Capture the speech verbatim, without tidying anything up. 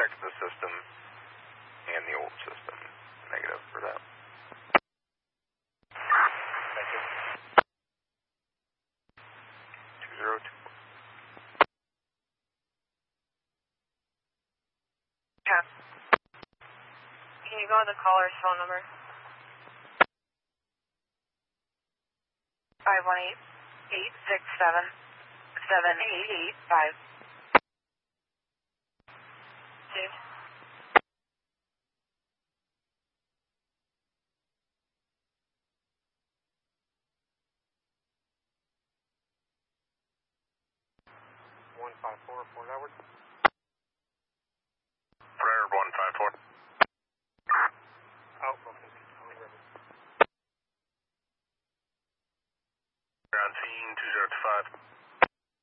check the system and the old system. Negative for that. Thank you. two zero two. Yeah. Can you go with the caller's phone number? five one eight, eight six seven, seven eight eight five. Steve? one five four, Fort Edward. Fort Edward one five four. Out, okay. Holly River. Ground scene two zero two five.